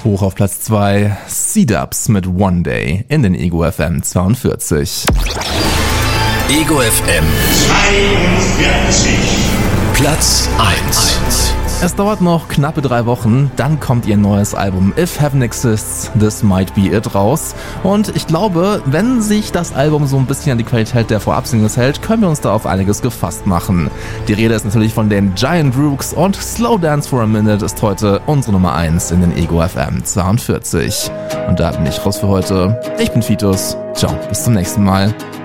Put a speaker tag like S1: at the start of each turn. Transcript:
S1: Hoch auf Platz 2, C-Dubs mit One Day in den Ego FM 42.
S2: Ego FM 42. Platz 1.
S1: Es dauert noch knappe 3 Wochen, dann kommt ihr neues Album If Heaven Exists, This Might Be It raus. Und ich glaube, wenn sich das Album so ein bisschen an die Qualität der Vorab-Singles hält, können wir uns da auf einiges gefasst machen. Die Rede ist natürlich von den Giant Rooks und Slow Dance for a Minute ist heute unsere Nummer 1 in den Ego FM 42. Und da bin ich raus für heute. Ich bin Fitus. Ciao, bis zum nächsten Mal.